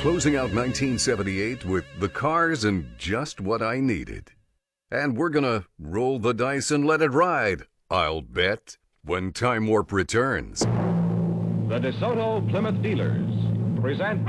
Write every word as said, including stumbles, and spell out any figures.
Closing out nineteen seventy-eight with the cars and just what I needed. And we're gonna roll the dice and let it ride, I'll bet, when Time Warp returns. The DeSoto Plymouth dealers present